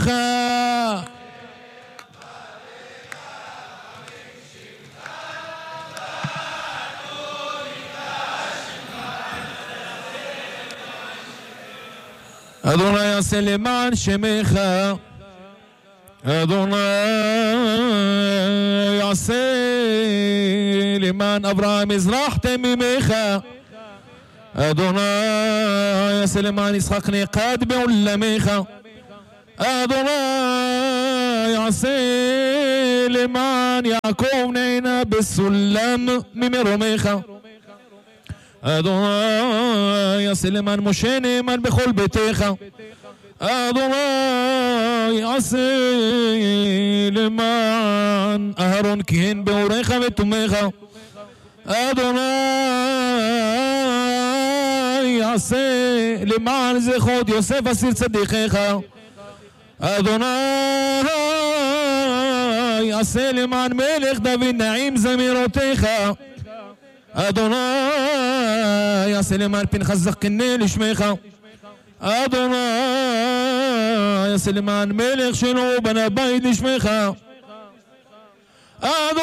אדוני יעשה למען שמך, אדוני יעשה למען אברהם הזרחתם ממך, אדוני יעשה למען יצחק נעקד בעולמך, אדוני יעשה למען יעקב נענה בסולם ממרומך, אדוני יעשה למען משה נאמן בכל ביתך, אדוני יעשה למען אהרון כהן באורך ותומך, אדוני יעשה למען זכות יוסף אסיר צדיחך, אדוני יעשה למען מלך דוד נעים זמירותיך, אדוני יעשה למען פנחס זקנה לשמך, אדוני יעשה למען מלך שלו בנה בית לשמך, אדוני